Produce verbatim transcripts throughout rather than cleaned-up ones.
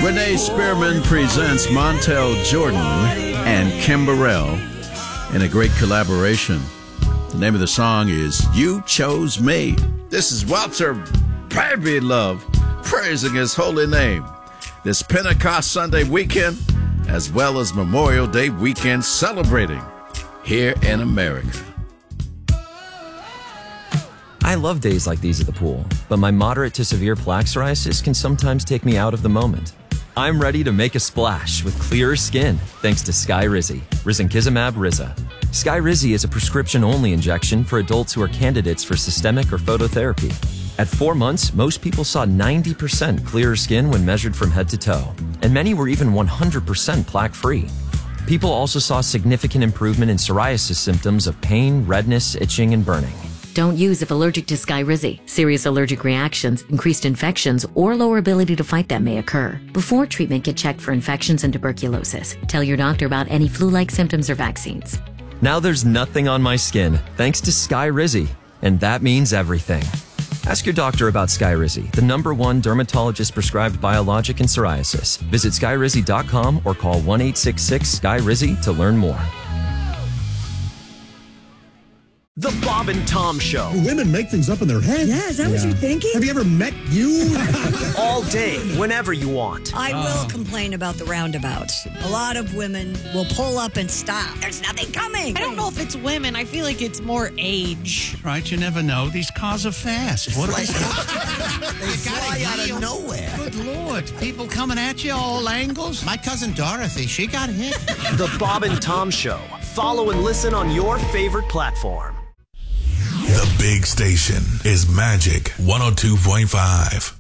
Renee Spearman presents Montel Jordan and Kim Burrell in a great collaboration. The name of the song is You Chose Me. This is Walter Baby Love praising his holy name this Pentecost Sunday weekend, as well as Memorial Day weekend celebrating here in America. I love days like these at the pool, but my moderate to severe plaque psoriasis can sometimes take me out of the moment. I'm ready to make a splash with clearer skin thanks to Skyrizi, risankizumab Riza. Skyrizi is a prescription-only injection for adults who are candidates for systemic or phototherapy. At four months, most people saw ninety percent clearer skin when measured from head to toe, and many were even one hundred percent plaque-free. People also saw significant improvement in psoriasis symptoms of pain, redness, itching, and burning. Don't use if allergic to Skyrizi. Serious allergic reactions, increased infections, or lower ability to fight them may occur. Before treatment, get checked for infections and tuberculosis. Tell your doctor about any flu-like symptoms or vaccines. Now there's nothing on my skin thanks to Skyrizi, and that means everything. Ask your doctor about Skyrizi, the number one dermatologist-prescribed biologic in psoriasis. Visit skyrizi dot com or call one eight six six Sky Rizi to learn more. The Bob and Tom Show. Women make things up in their head. Yeah, is that yeah. what you're thinking? Have you ever met you? All day, whenever you want. I will complain about the roundabouts. A lot of women will pull up and stop. There's nothing coming. I don't know if it's women. I feel like it's more age. Right, you never know. These cars are fast. What they fly out of nowhere. Good Lord. People coming at you all angles. My cousin Dorothy, she got hit. The Bob and Tom Show. Follow and listen on your favorite platform. The big station is Magic one oh two point five.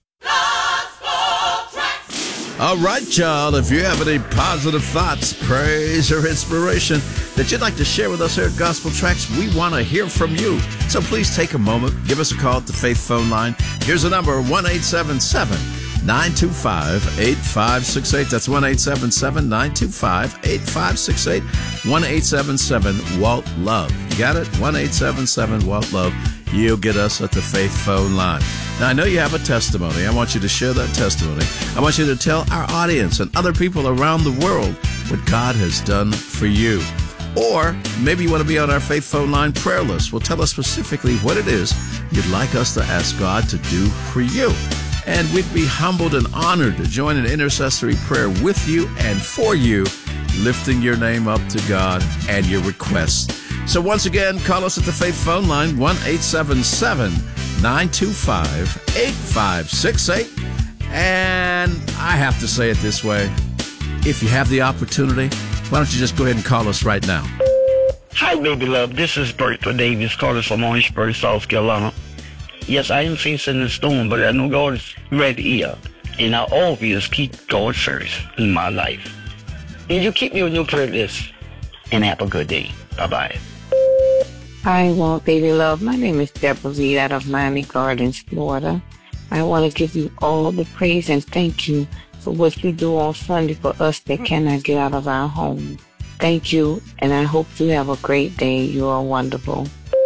All right, y'all, if you have any positive thoughts, praise, or inspiration that you'd like to share with us here at Gospel Tracks, we want to hear from you. So please take a moment, give us a call at the Faith Phone Line. Here's the number, one eight seven seven, nine two five, eight five six eight. That's one eight seven seven, nine two five, eight five six eight. one eight seven seven, Walt Love. You got it? one eight seven seven, Walt Love. You'll get us at the Faith Phone Line. Now, I know you have a testimony. I want you to share that testimony. I want you to tell our audience and other people around the world what God has done for you. Or maybe you want to be on our Faith Phone Line prayer list. Well, tell us specifically what it is you'd like us to ask God to do for you. And we'd be humbled and honored to join in intercessory prayer with you and for you, lifting your name up to God and your requests. So once again, call us at the Faith Phone Line, one eight seven seven, nine two five, eight five six eight. And I have to say it this way. If you have the opportunity, why don't you just go ahead and call us right now? Hi, baby love. This is Bertha Davis, calling from Orangeburg, South Carolina. Yes, I am facing the storm, but I know God is ready to hear. And I always keep God first in my life. And you keep me on your prayer list. And have a good day. Bye-bye. Hi, Walt Baby Love. My name is Deborah Reed out of Miami Gardens, Florida. I want to give you all the praise and thank you for what you do on Sunday for us that cannot get out of our home. Thank you, and I hope you have a great day. You are wonderful.